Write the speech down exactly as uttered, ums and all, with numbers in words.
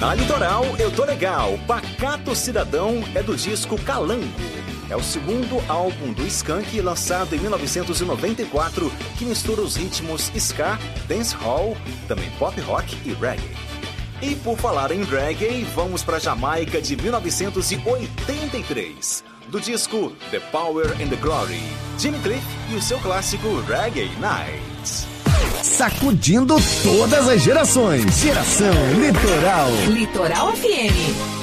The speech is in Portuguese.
Na Litoral eu tô legal, Pacato Cidadão é do disco Calango. É o segundo álbum do Skank, lançado em mil novecentos e noventa e quatro, que mistura os ritmos ska, dancehall, também pop rock e reggae. E por falar em reggae, vamos para Jamaica de mil novecentos e oitenta e três, do disco The Power and the Glory, Jimmy Cliff e o seu clássico Reggae Nights. Sacudindo todas as gerações. Geração Litoral. Litoral F M.